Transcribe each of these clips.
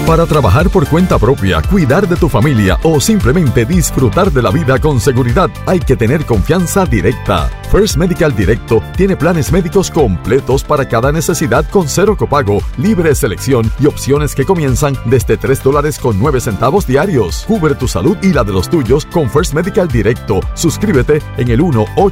Para trabajar por cuenta propia, cuidar de tu familia o simplemente disfrutar de la vida con seguridad, hay que tener confianza directa. First Medical Directo tiene planes médicos completos para cada necesidad con cero copago, libre selección y opciones que comienzan desde $3.09 diarios. Cubre tu salud y la de los tuyos con First Medical Directo. Suscríbete en el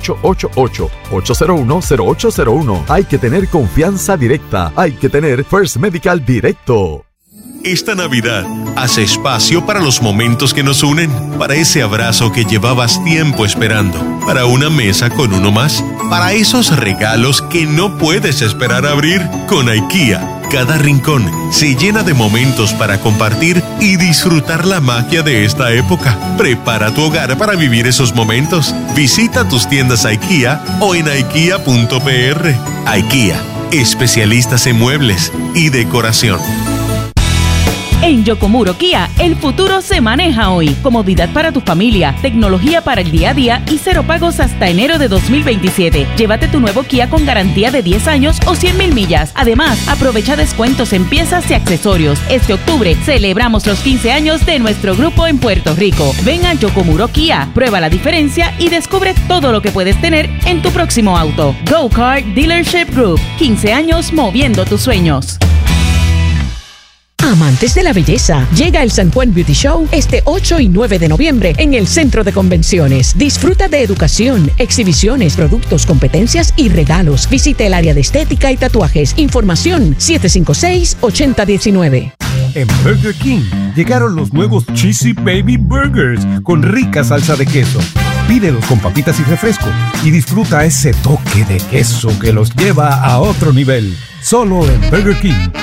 1-888-801-0801. Hay que tener confianza directa. Hay que tener First Medical Directo. Esta Navidad, haz espacio para los momentos que nos unen, para ese abrazo que llevabas tiempo esperando, para una mesa con uno más, para esos regalos que no puedes esperar a abrir. Con IKEA, cada rincón se llena de momentos para compartir y disfrutar la magia de esta época. Prepara tu hogar para vivir esos momentos. Visita tus tiendas IKEA o en ikea.pr. IKEA, especialistas en muebles y decoración. En Yokomuro Kia, el futuro se maneja hoy. Comodidad para tu familia, tecnología para el día a día y cero pagos hasta enero de 2027. Llévate tu nuevo Kia con garantía de 10 años o 100,000 millas. Además, aprovecha descuentos en piezas y accesorios. Este octubre celebramos los 15 años de nuestro grupo en Puerto Rico. Ven a Yokomuro Kia, prueba la diferencia y descubre todo lo que puedes tener en tu próximo auto. Go Car Dealership Group, 15 años moviendo tus sueños. Amantes de la belleza, llega el San Juan Beauty Show este 8 y 9 de noviembre en el Centro de Convenciones. Disfruta de educación, exhibiciones, productos, competencias y regalos. Visite el área de estética y tatuajes. Información 756-8019. En Burger King llegaron los nuevos Cheesy Baby Burgers con rica salsa de queso. Pídelos con papitas y refresco y disfruta ese toque de queso que los lleva a otro nivel. Solo en Burger King.